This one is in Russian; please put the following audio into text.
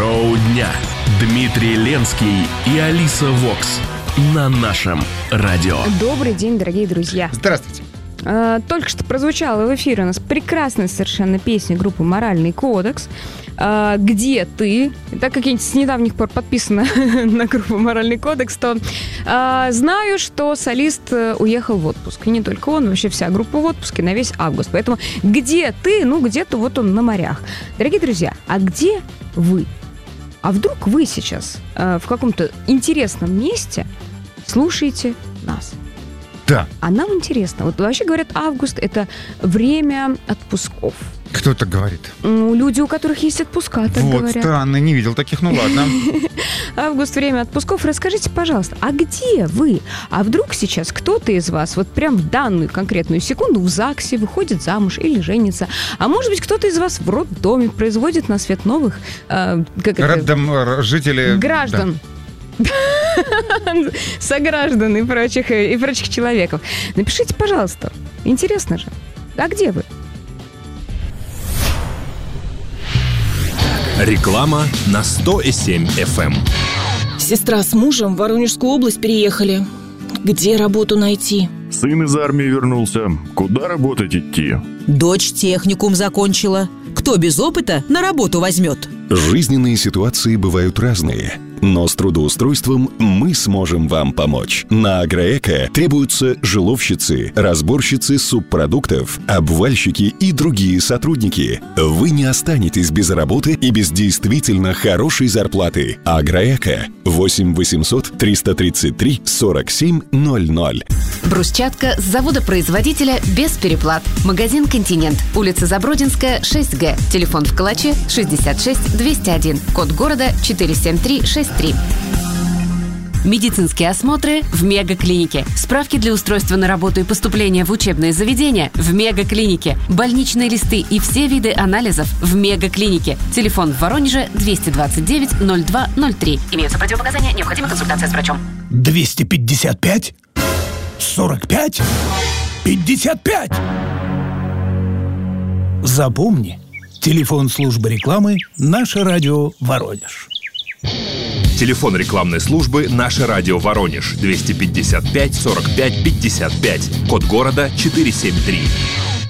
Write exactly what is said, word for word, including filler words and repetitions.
Шоу дня. Дмитрий Ленский и Алиса Вокс на нашем радио. Добрый день, дорогие друзья. Здравствуйте. А, только что прозвучала в эфире у нас прекрасная совершенно песня группы «Моральный кодекс». А, «Где ты?». И так как я с недавних пор подписана на группу «Моральный кодекс», то а, знаю, что солист уехал в отпуск. И не только он, вообще вся группа в отпуске на весь август. Поэтому «Где ты?». Ну, где-то вот он на морях. Дорогие друзья, а где вы? А вдруг вы сейчас а, в каком-то интересном месте слушаете нас? Да. А нам интересно. Вот вообще говорят, август – это время отпусков. Кто так говорит? Ну, люди, у которых есть отпуска, так вот, говорят. странно, не видел таких, ну ладно. Август – время отпусков. Расскажите, пожалуйста, а где вы? А вдруг сейчас кто-то из вас вот прям в данную конкретную секунду в ЗАГСе выходит замуж или женится? А может быть, кто-то из вас в роддоме производит на свет новых э, как это? Роддом, жители... Граждан. Да. Сограждан и прочих, и прочих человеков. Напишите, пожалуйста. Интересно же. А где вы? Реклама на сто и семь эф эм. Сестра с мужем в Воронежскую область переехали. Где работу найти? Сын из армии вернулся. Куда работать идти? Дочь техникум закончила. Кто без опыта на работу возьмет? Жизненные ситуации бывают разные, но с трудоустройством мы сможем вам помочь. На Агроэко требуются жиловщицы, разборщицы субпродуктов, обвальщики и другие сотрудники. Вы не останетесь без работы и без действительно хорошей зарплаты. Агроэко восемь восемьсот триста тридцать три сорок семь ноль ноль. Брусчатка с завода-производителя без переплат. Магазин «Континент». Улица Забродинская, шесть гэ. Телефон в Калаче шестьдесят шесть двести один. Код города четыре семь три шесть три. Медицинские осмотры в Мегаклинике. Справки для устройства на работу и поступления в учебные заведения в Мегаклинике. Больничные листы и все виды анализов в Мегаклинике. Телефон в Воронеже двести двадцать девять ноль два ноль три. Имеются противопоказания, необходима консультация с врачом. двести пятьдесят пять сорок пять пятьдесят пять. Запомни, телефон службы рекламы «Наше радио Воронеж». Телефон рекламной службы «Наше радио Воронеж» двести пятьдесят пять сорок пять пятьдесят пять. Код города четыре семь три.